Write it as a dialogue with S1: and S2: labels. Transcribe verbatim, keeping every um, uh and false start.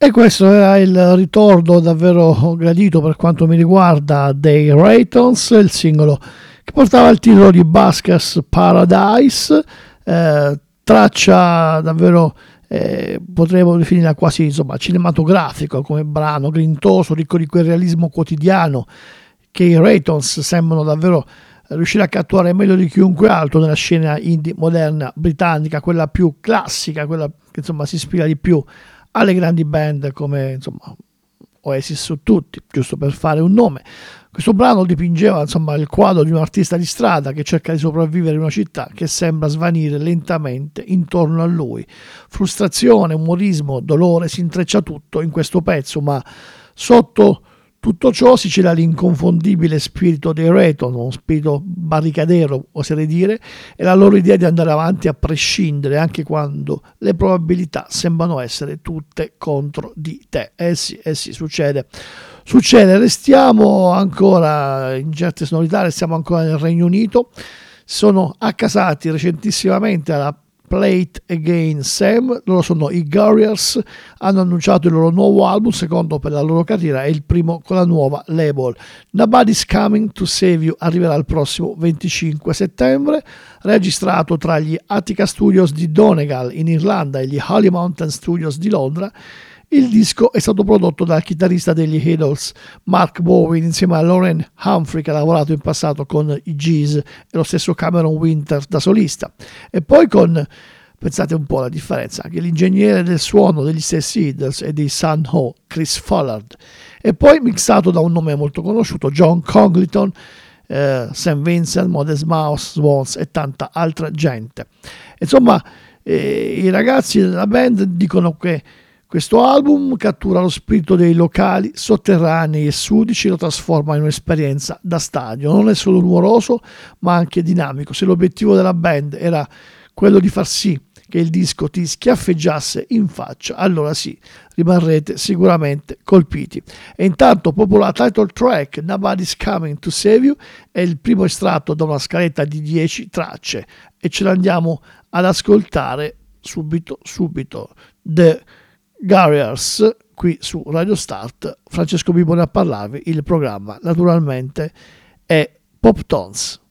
S1: E questo era il ritorno davvero gradito per quanto mi riguarda dei Raytons, il singolo che portava il titolo di Buskers Paradise, eh, traccia davvero eh, potremmo definirla quasi insomma cinematografico come brano, grintoso, ricco di quel realismo quotidiano che i Raytons sembrano davvero riuscire a catturare meglio di chiunque altro nella scena indie moderna britannica, quella più classica, quella che insomma si ispira di più alle grandi band come insomma Oasis su tutti, giusto per fare un nome. Questo brano dipingeva insomma il quadro di un artista di strada che cerca di sopravvivere in una città che sembra svanire lentamente intorno a lui. Frustrazione, umorismo, dolore, si intreccia tutto in questo pezzo, ma sotto tutto ciò si cela l'inconfondibile spirito dei Rayton, uno spirito barricadero, oserei dire, e la loro idea di andare avanti a prescindere anche quando le probabilità sembrano essere tutte contro di te. Eh sì, eh sì, succede. Succede, restiamo ancora in certe sonorità, restiamo ancora nel Regno Unito. Sono accasati recentissimamente alla Plate Again Sam, loro sono i Garriers, hanno annunciato il loro nuovo album, secondo per la loro carriera, è il primo con la nuova label. Nobody's Coming to Save You arriverà il prossimo venticinque settembre, registrato tra gli Attica Studios di Donegal in Irlanda e gli Holy Mountain Studios di Londra. Il disco è stato prodotto dal chitarrista degli Idols Mark Bowen insieme a Lauren Humphrey, che ha lavorato in passato con i Gees, e lo stesso Cameron Winter da solista, e poi con, pensate un po' alla differenza, anche l'ingegnere del suono degli stessi Idols e dei Sun Ho, Chris Follard, e poi mixato da un nome molto conosciuto, John Congleton, eh, Sam Vincent, Modest Mouse, Swans e tanta altra gente. Insomma, eh, i ragazzi della band dicono che questo album cattura lo spirito dei locali sotterranei e sudici, lo trasforma in un'esperienza da stadio. Non è solo rumoroso, ma anche dinamico. Se l'obiettivo della band era quello di far sì che il disco ti schiaffeggiasse in faccia, allora sì, rimarrete sicuramente colpiti. E intanto, proprio la title track Nobody's Coming to Save You è il primo estratto da una scaletta di dieci tracce e ce l'andiamo ad ascoltare subito, subito. The Garriers qui su Radio Start. Francesco Bibone a parlarvi, il programma naturalmente è Pop Tones.